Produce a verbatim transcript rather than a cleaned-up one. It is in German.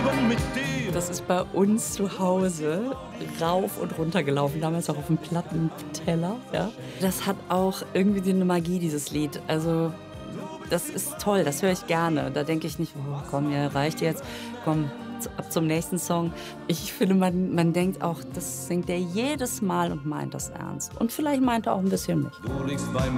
Leben mit dir. Das ist bei uns zu Hause rauf und runter gelaufen, damals auch auf dem Plattenteller, ja. Das hat auch irgendwie so 'ne Magie, dieses Lied. Also, das ist toll, das höre ich gerne. Da denke ich nicht: „Oh komm, ja, reicht jetzt. Komm, z ab zum nächsten Song." Ich finde, man man denkt auch, das singt er jedes Mal und meint das ernst. Und vielleicht meint er auch 'n bisschen mich. Du liegst bei